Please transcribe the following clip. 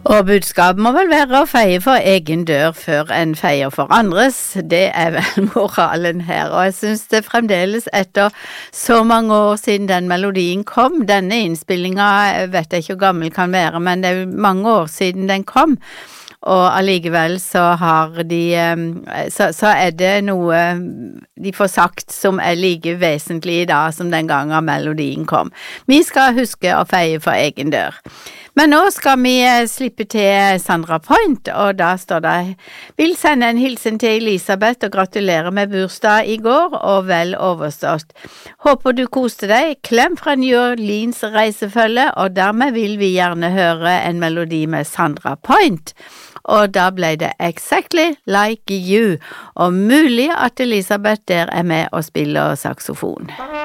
Og budskapet må vel være å feie for egen dør før en feier for andres. Det vel moralen her, og jeg synes det fremdeles etter så mange år siden den melodien kom. Denne innspillingen vet jeg ikke hvor gammel kan være, men det mange år siden den kom. Og allikevel så har så det noe de får sagt som like vesentlig i dag som den gangen melodien kom. Vi skal huske å feie for egen dør. Men nå skal vi slippe til Sandra Point, og da står det «Vil sende en hilsen til Elisabeth og gratulere med bursdag i går, og vel overstått. Håper du koste deg. Klem fra New Orleans reisefølge, og dermed vil vi gjerne høre en melodi med Sandra Point.» Og da ble det Exactly Like You, og mulig at Elisabeth der med og spiller saksofon.